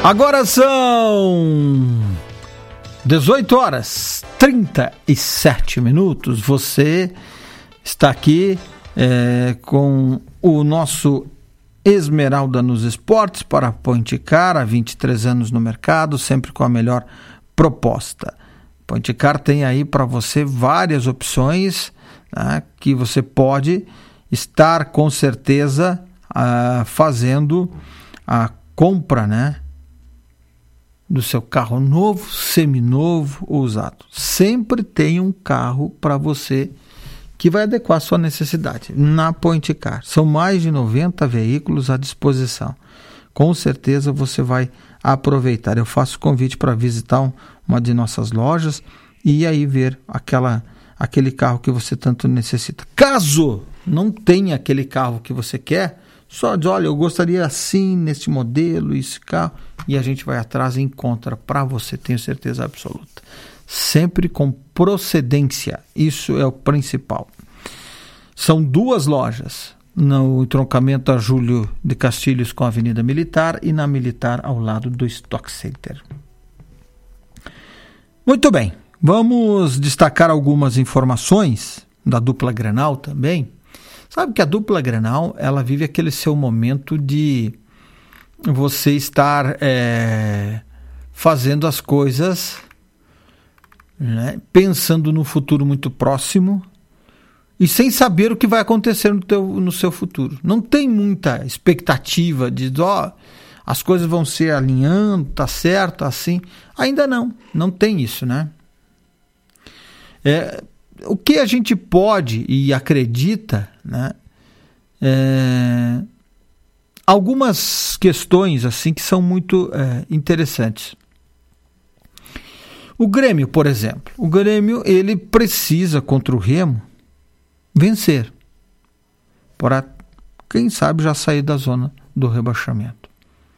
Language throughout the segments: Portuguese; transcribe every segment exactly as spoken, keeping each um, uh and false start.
Agora são dezoito horas e trinta e sete minutos. Você está aqui é, com o nosso Esmeralda nos Esportes para Point Car, há vinte e três anos no mercado, sempre com a melhor proposta. Point Car tem aí para você várias opções, né, que você pode estar com certeza uh, fazendo a compra, né, do seu carro novo, seminovo ou usado. Sempre tem um carro para você que vai adequar a sua necessidade na Point Car. São mais de noventa veículos à disposição. Com certeza você vai aproveitar. Eu faço convite para visitar um, uma de nossas lojas e aí ver aquela, aquele carro que você tanto necessita. Caso não tenha aquele carro que você quer, só diz, olha, eu gostaria assim, nesse modelo, esse carro, e a gente vai atrás e encontra para você, tenho certeza absoluta. Sempre com procedência, isso é o principal. São duas lojas, no entroncamento a Júlio de Castilhos com a Avenida Militar e na Militar ao lado do Stock Center. Muito bem, vamos destacar algumas informações da dupla Grenal também. Sabe que a dupla Grenal, ela vive aquele seu momento de você estar é, fazendo as coisas, né, pensando no futuro muito próximo e sem saber o que vai acontecer no, teu, no seu futuro. Não tem muita expectativa de, ó, as coisas vão se alinhando, tá certo, assim. Ainda não, não tem isso, né? É... O que a gente pode e acredita, né, é, algumas questões assim que são muito é, interessantes. O Grêmio, por exemplo, o Grêmio ele precisa contra o Remo vencer para, quem sabe, já sair da zona do rebaixamento.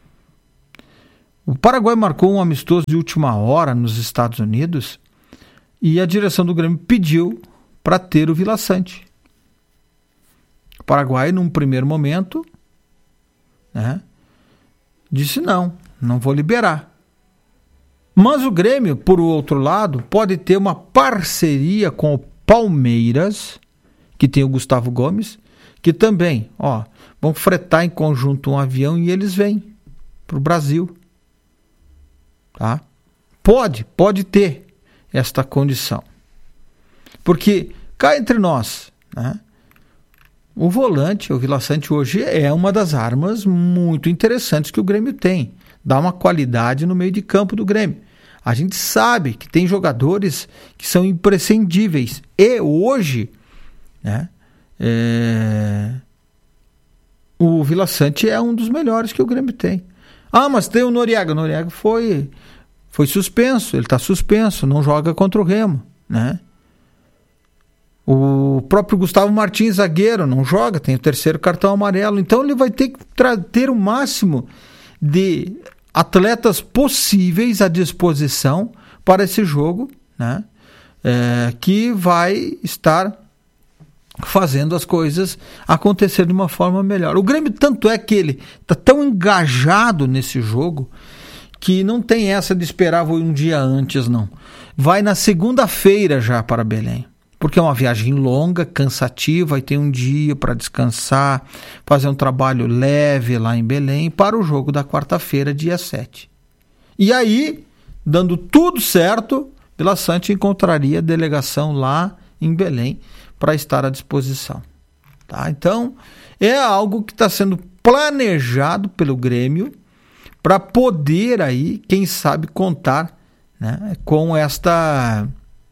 O Paraguai marcou um amistoso de última hora nos Estados Unidos e a direção do Grêmio pediu para ter o Vila Sante. O Paraguai, num primeiro momento, né, disse não, não vou liberar. Mas o Grêmio, por outro lado, pode ter uma parceria com o Palmeiras, que tem o Gustavo Gomes, que também, ó, vão fretar em conjunto um avião e eles vêm para o Brasil. Tá? Pode, pode ter esta condição. Porque, cá entre nós, né, o volante, o Vila Sante hoje é uma das armas muito interessantes que o Grêmio tem. Dá uma qualidade no meio de campo do Grêmio. A gente sabe que tem jogadores que são imprescindíveis. E hoje, né, é... o Vila Sante é um dos melhores que o Grêmio tem. Ah, mas tem o Noriega. O Noriega foi... Foi suspenso, ele está suspenso, não joga contra o Remo, né? O próprio Gustavo Martins, zagueiro, não joga, tem o terceiro cartão amarelo. Então ele vai ter que tra- ter o máximo de atletas possíveis à disposição para esse jogo, né? É, que vai estar fazendo as coisas acontecer de uma forma melhor. O Grêmio, tanto é que ele está tão engajado nesse jogo que não tem essa de esperar um dia antes, não. Vai na segunda-feira já para Belém, porque é uma viagem longa, cansativa, e tem um dia para descansar, fazer um trabalho leve lá em Belém, para o jogo da quarta-feira, dia sete. E aí, dando tudo certo, Vila Sante encontraria a delegação lá em Belém para estar à disposição. Tá? Então, é algo que está sendo planejado pelo Grêmio, para poder aí, quem sabe, contar, né, com esta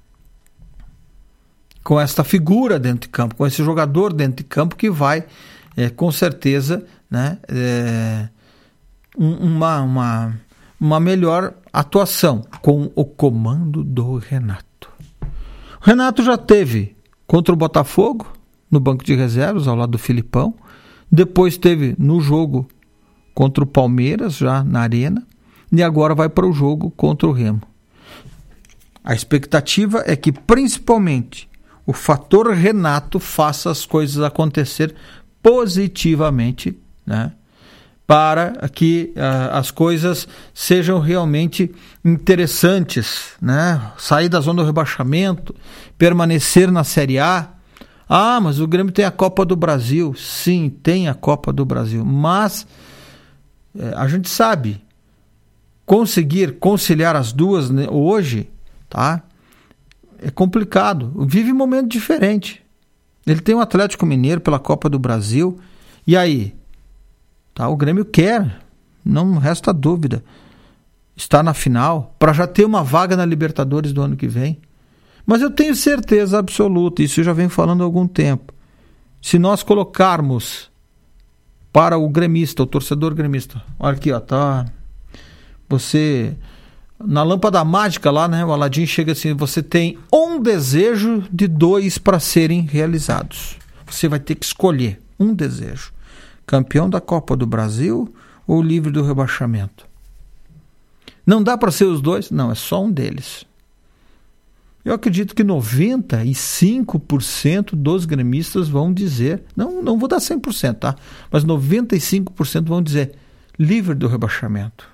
com esta figura dentro de campo, com esse jogador dentro de campo que vai, é, com certeza, né, é, uma, uma, uma melhor atuação com o comando do Renato. O Renato já teve contra o Botafogo, no banco de reservas, ao lado do Filipão, depois teve no jogo contra o Palmeiras, já na Arena, e agora vai para o jogo contra o Remo. A expectativa é que, principalmente, o fator Renato faça as coisas acontecer positivamente, né, para que uh, as coisas sejam realmente interessantes, né? Sair da zona do rebaixamento, permanecer na Série A. Ah, mas o Grêmio tem a Copa do Brasil. Sim, tem a Copa do Brasil, mas eh, a gente sabe conseguir conciliar as duas, né, hoje, tá? É complicado. Vive um momento diferente. Ele tem o Atlético Mineiro pela Copa do Brasil. E aí? Tá, o Grêmio quer, não resta dúvida, está na final para já ter uma vaga na Libertadores do ano que vem. Mas eu tenho certeza absoluta, isso eu já venho falando há algum tempo, se nós colocarmos para o gremista, o torcedor gremista, olha aqui, ó, tá, você, na lâmpada mágica lá, né, o Aladim chega assim, você tem um desejo de dois para serem realizados. Você vai ter que escolher um desejo. Campeão da Copa do Brasil ou livre do rebaixamento? Não dá para ser os dois? Não, é só um deles. Eu acredito que noventa e cinco por cento dos gremistas vão dizer, não, não vou dar cem por cento, tá? Mas noventa e cinco por cento vão dizer livre do rebaixamento.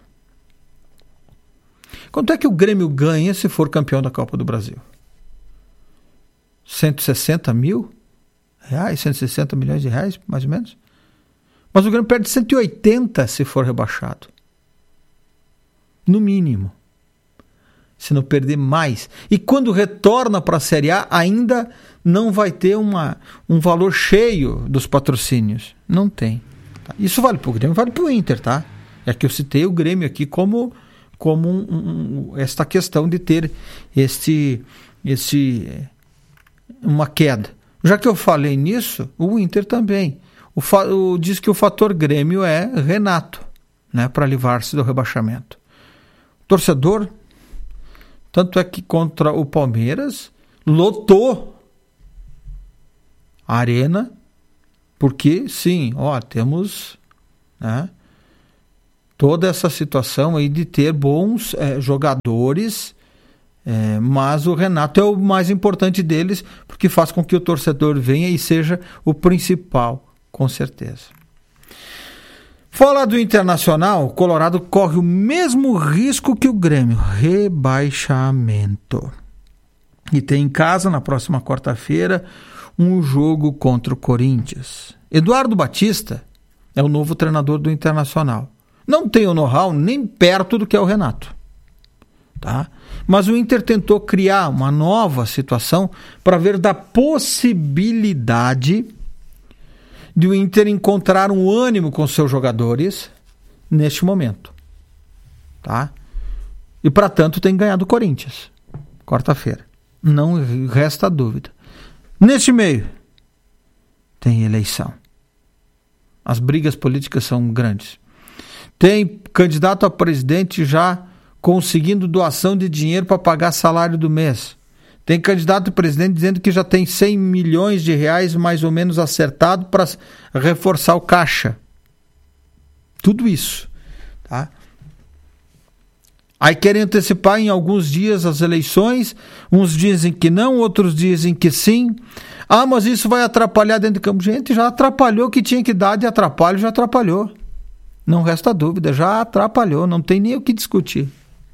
Quanto é que o Grêmio ganha se for campeão da Copa do Brasil? cento e sessenta mil reais? cento e sessenta milhões de reais, mais ou menos? Mas o Grêmio perde cento e oitenta se for rebaixado. No mínimo. Se não perder mais. E quando retorna para a Série A, ainda não vai ter uma, um valor cheio dos patrocínios. Não tem. Tá? Isso vale para o Grêmio, vale para o Inter, tá? É que eu citei o Grêmio aqui como, como um, um, esta questão de ter este, este, uma queda. Já que eu falei nisso, o Inter também. O, o, diz que o fator Grêmio é Renato, né, para livrar-se do rebaixamento. O torcedor, tanto é que contra o Palmeiras, lotou a arena, porque sim, ó, temos, né, toda essa situação aí de ter bons é, jogadores, é, mas o Renato é o mais importante deles, porque faz com que o torcedor venha e seja o principal. Com certeza. Fala do Internacional, o Colorado corre o mesmo risco que o Grêmio, rebaixamento. E tem em casa, na próxima quarta-feira, um jogo contra o Corinthians. Eduardo Batista é o novo treinador do Internacional. Não tem o know-how nem perto do que é o Renato. Tá? Mas o Inter tentou criar uma nova situação para ver da possibilidade de o Inter encontrar um ânimo com seus jogadores neste momento. Tá? E, para tanto, tem ganhado o Corinthians. Quarta-feira. Não resta dúvida. Neste meio, tem eleição. As brigas políticas são grandes. Tem candidato a presidente já conseguindo doação de dinheiro para pagar salário do mês. Tem candidato a presidente dizendo que já tem cem milhões de reais mais ou menos acertado para reforçar o caixa. Tudo isso. Tá? Aí querem antecipar em alguns dias as eleições. Uns dizem que não, outros dizem que sim. Ah, mas isso vai atrapalhar dentro de campo. Gente, já atrapalhou o que tinha que dar de atrapalho, já atrapalhou. Não resta dúvida, já atrapalhou, não tem nem o que discutir.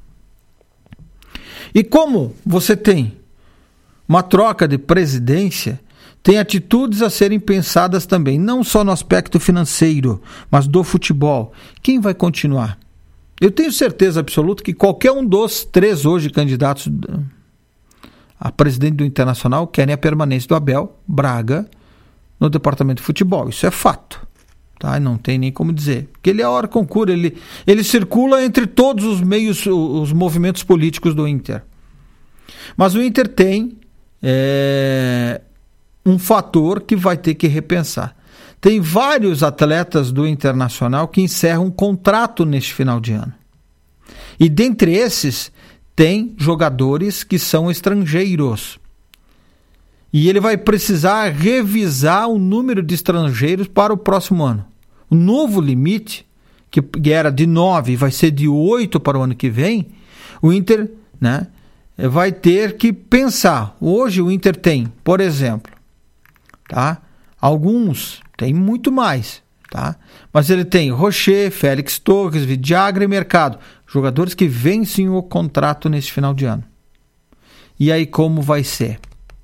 E como você tem uma troca de presidência, tem atitudes a serem pensadas também, não só no aspecto financeiro, mas do futebol. Quem vai continuar? Eu tenho certeza absoluta que qualquer um dos três hoje candidatos a presidente do Internacional querem a permanência do Abel Braga no departamento de futebol. Isso é fato. Tá? Não tem nem como dizer. Porque ele é a hora concura, ele, ele circula entre todos os meios, os movimentos políticos do Inter. Mas o Inter tem é, um fator que vai ter que repensar. Tem vários atletas do Internacional que encerram um contrato neste final de ano. E dentre esses, tem jogadores que são estrangeiros. E ele vai precisar revisar o número de estrangeiros para o próximo ano. O novo limite, que era de nove, vai ser de oito para o ano que vem, o Inter, né, vai ter que pensar. Hoje o Inter tem, por exemplo, tá, alguns, tem muito mais, tá? Mas ele tem Rocher, Félix Torres, Vidagra e Mercado, jogadores que vencem o contrato nesse final de ano. E aí como vai ser?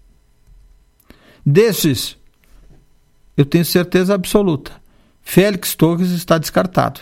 Desses, eu tenho certeza absoluta, Félix Torres está descartado.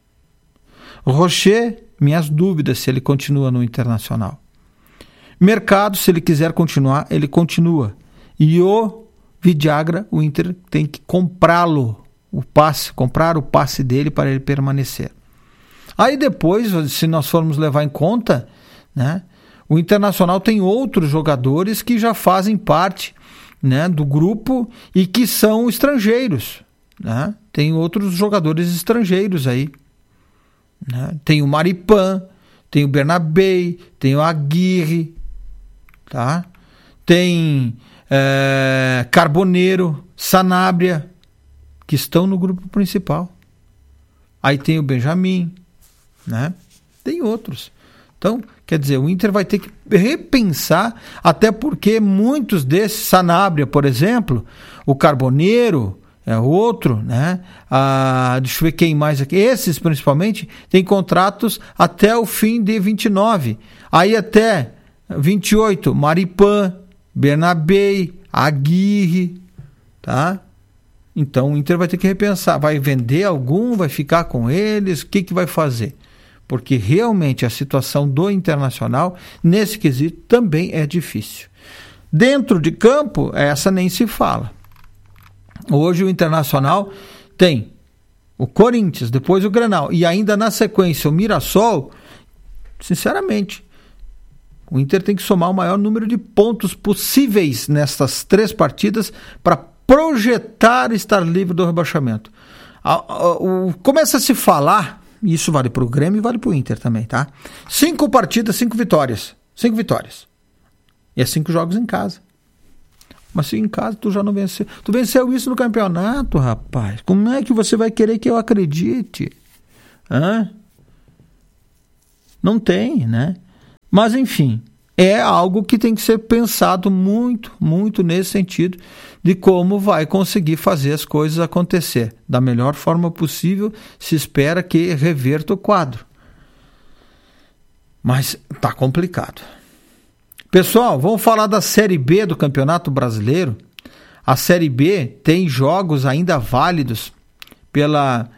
Rocher, minhas dúvidas se ele continua no Internacional. Mercado, se ele quiser continuar, ele continua. E o Vidagra, o Inter tem que comprá-lo, o passe, comprar o passe dele para ele permanecer. Aí depois, se nós formos levar em conta, né, o Internacional tem outros jogadores que já fazem parte, né, do grupo e que são estrangeiros, né? Tem outros jogadores estrangeiros aí, né? Tem o Maripan, tem o Bernabé, tem o Aguirre, tá? Tem é, Carboneiro, Sanabria, que estão no grupo principal. Aí tem o Benjamin, né? Tem outros. Então, quer dizer, o Inter vai ter que repensar, até porque muitos desses, Sanabria, por exemplo, o Carboneiro é outro, né? Ah, deixa eu ver quem mais aqui. Esses, principalmente, têm contratos até o fim de vinte e nove. Aí até vinte e oito, Maripan, Bernabé, Aguirre, tá? Então o Inter vai ter que repensar. Vai vender algum? Vai ficar com eles? O que que vai fazer? Porque realmente a situação do Internacional, nesse quesito, também é difícil. Dentro de campo, essa nem se fala. Hoje o Internacional tem o Corinthians, depois o Grenal, e ainda na sequência o Mirassol. Sinceramente, o Inter tem que somar o maior número de pontos possíveis nestas três partidas para projetar estar livre do rebaixamento. Começa a se falar... Isso vale para o Grêmio e vale para o Inter também, tá? Cinco partidas, cinco vitórias. Cinco vitórias. E é cinco jogos em casa. Mas se em casa tu já não venceu. Tu venceu isso no campeonato, rapaz. Como é que você vai querer que eu acredite? Hã? Não tem, né? Mas enfim, é algo que tem que ser pensado muito, muito nesse sentido de como vai conseguir fazer as coisas acontecer. Da melhor forma possível, se espera que reverta o quadro. Mas tá complicado. Pessoal, vamos falar da Série B do Campeonato Brasileiro. A Série B tem jogos ainda válidos pela,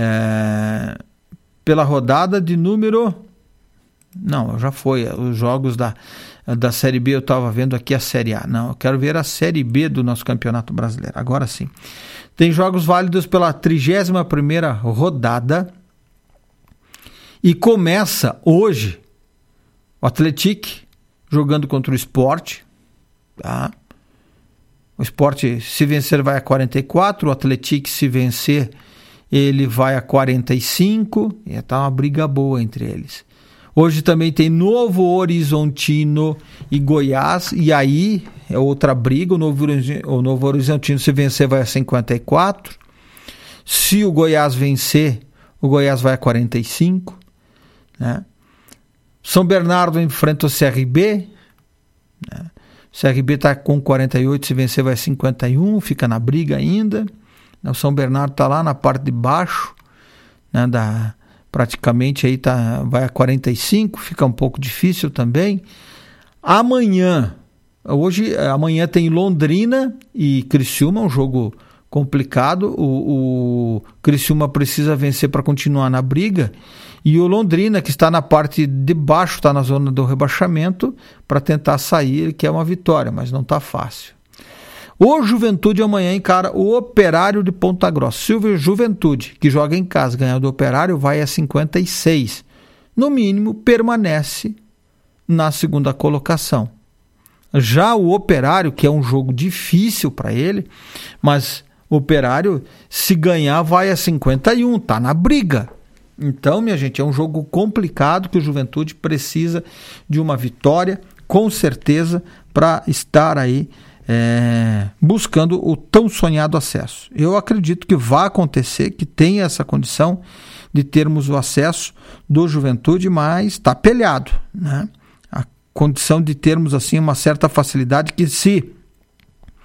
é, pela rodada de número... Não, já foi. Os jogos da, da Série B eu estava vendo aqui a Série A. Não, eu quero ver a Série B do nosso Campeonato Brasileiro. Agora sim. Tem jogos válidos pela trigésima primeira rodada. E começa hoje o Atlético jogando contra o Sport. Tá? O Sport, se vencer, vai a quarenta e quatro. O Atlético, se vencer, ele vai a quarenta e cinco. E está uma briga boa entre eles. Hoje também tem Novo Horizontino e Goiás, e aí é outra briga. O Novo, o Novo Horizontino, se vencer, vai a cinquenta e quatro. Se o Goiás vencer, o Goiás vai a quarenta e cinco. Né? São Bernardo enfrenta o C R B. Né? O C R B está com quarenta e oito, se vencer, vai a cinquenta e um, fica na briga ainda. O São Bernardo está lá na parte de baixo, né, da... praticamente aí tá, vai a quarenta e cinco, fica um pouco difícil também. Amanhã, hoje, amanhã tem Londrina e Criciúma, um jogo complicado. O, o Criciúma precisa vencer para continuar na briga, e o Londrina, que está na parte de baixo, está na zona do rebaixamento, para tentar sair, ele quer uma vitória, mas não está fácil. O Juventude amanhã encara o Operário de Ponta Grossa. Se o Juventude, que joga em casa, ganhar do Operário, vai a cinquenta e seis. No mínimo, permanece na segunda colocação. Já o Operário, que é um jogo difícil para ele, mas o Operário, se ganhar, vai a cinquenta e um, está na briga. Então, minha gente, é um jogo complicado que o Juventude precisa de uma vitória, com certeza, para estar aí É, buscando o tão sonhado acesso. Eu acredito que vai acontecer, que tenha essa condição de termos o acesso do Juventude, mas está pelhado, né? A condição de termos assim uma certa facilidade, que se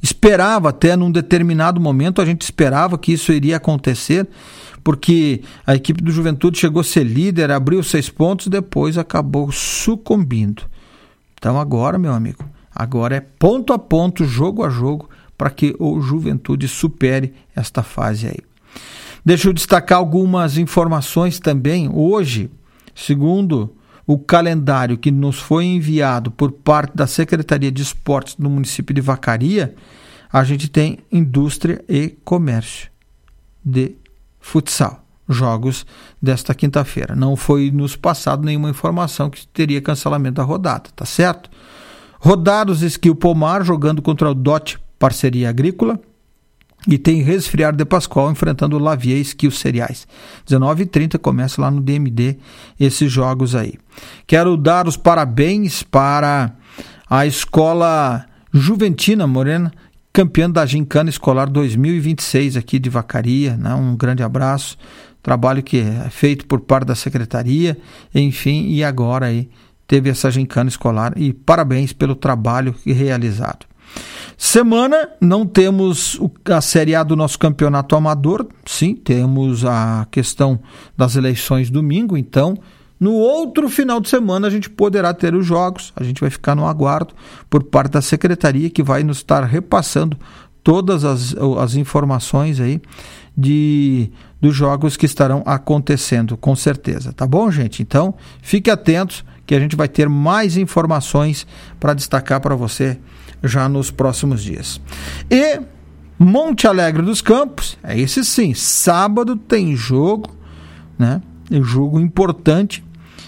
esperava até num determinado momento, a gente esperava que isso iria acontecer, porque a equipe do Juventude chegou a ser líder, abriu seis pontos, depois acabou sucumbindo. Então agora, meu amigo, agora é ponto a ponto, jogo a jogo, para que o Juventude supere esta fase aí. Deixa eu destacar algumas informações também. Hoje, segundo o calendário que nos foi enviado por parte da Secretaria de Esportes do município de Vacaria, a gente tem Indústria e Comércio de futsal, jogos desta quinta-feira. Não foi nos passado nenhuma informação que teria cancelamento da rodada, tá certo? Rodados Esquil Pomar jogando contra o D O T Parceria Agrícola, e tem Resfriar de Pascoal enfrentando o Lavier Esquil Cereais. dezenove e trinta começa lá no D M D esses jogos aí. Quero dar os parabéns para a Escola Juventina Morena, campeã da Gincana Escolar dois mil e vinte e seis aqui de Vacaria, né? Um grande abraço, trabalho que é feito por parte da Secretaria, enfim, e agora aí teve essa Gincana Escolar e parabéns pelo trabalho realizado. Semana, não temos a Série A do nosso campeonato amador, sim, temos a questão das eleições domingo, então no outro final de semana a gente poderá ter os jogos, a gente vai ficar no aguardo por parte da Secretaria, que vai nos estar repassando todas as, as informações aí de, dos jogos que estarão acontecendo, com certeza, tá bom, gente? Então, fique atentos que a gente vai ter mais informações para destacar para você já nos próximos dias. E Monte Alegre dos Campos, é esse sim, sábado tem jogo, né? Um jogo importante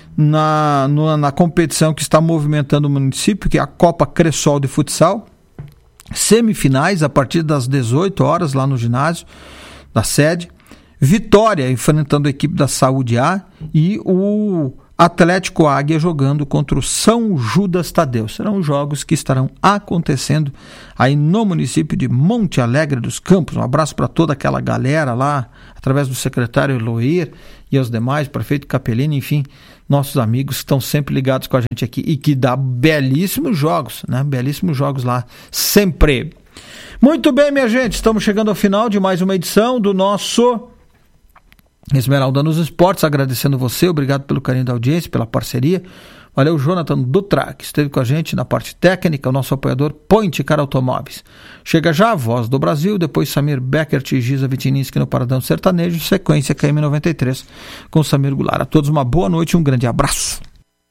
na, no, na competição que está movimentando o município, que é a Copa Cressol de Futsal. Semifinais a partir das dezoito horas lá no ginásio da sede. Vitória enfrentando a equipe da Saúde A e o Atlético Águia jogando contra o São Judas Tadeu. Serão jogos que estarão acontecendo aí no município de Monte Alegre dos Campos. Um abraço para toda aquela galera lá, através do secretário Eloir e aos demais, prefeito Capelino, enfim, nossos amigos que estão sempre ligados com a gente aqui e que dá belíssimos jogos, né? Belíssimos jogos lá, sempre. Muito bem, minha gente, estamos chegando ao final de mais uma edição do nosso Esmeralda nos Esportes, agradecendo você, obrigado pelo carinho da audiência, pela parceria. Valeu, Jonathan Dutra, que esteve com a gente na parte técnica, o nosso apoiador Point Car Automóveis. Chega já a Voz do Brasil, depois Samir Beckert e Giza Vitininski no Paradão Sertanejo, sequência K M noventa e três com Samir Goulart. A todos uma boa noite e um grande abraço.